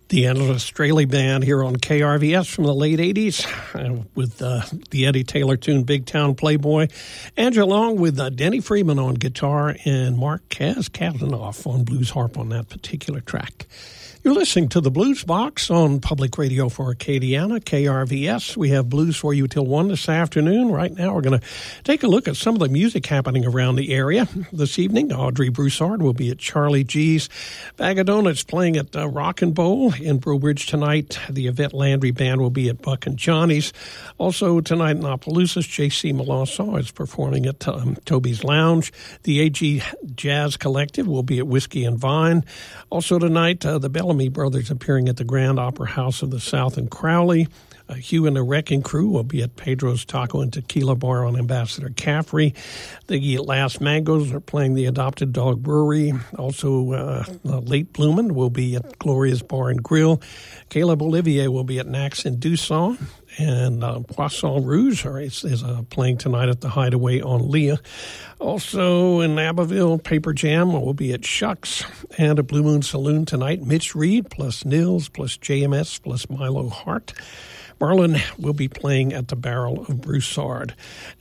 The Angela Straley Band here on KRVS from the late 80s with the Eddie Taylor tune Big Town Playboy. Andrew along with Denny Freeman on guitar and Marquez Kazanoff on blues harp on that particular track. You're listening to the Blues Box on Public Radio for Acadiana, KRVS. We have blues for you till 1 this afternoon. Right now we're going to take a look at some of the music happening around the area. This evening, Audrey Broussard will be at Charlie G's. Bag of Donuts playing at Rockin' Bowl in Brew Bridge tonight. The Yvette Landry Band will be at Buck and Johnny's. Also tonight in Opelousas, J.C. Melanson is performing at Toby's Lounge. The A.G. Jazz Collective will be at Whiskey and Vine. Also tonight, the Bellamy Brothers appearing at the Grand Opera House of the South in Crowley. Hugh and the Wrecking Crew will be at Pedro's Taco and Tequila Bar on Ambassador Caffrey. The Last Mangoes are playing the Adopted Dog Brewery. Also, Late Bloomin' will be at Gloria's Bar and Grill. Caleb Olivier will be at Nax in Dusson. And Poisson Rouge is playing tonight at the Hideaway on Leah. Also in Abbeville, Paper Jam will be at Shucks. And at Blue Moon Saloon tonight, Mitch Reed plus Nils plus JMS plus Milo Hart. Marlon will be playing at the Barrel of Broussard.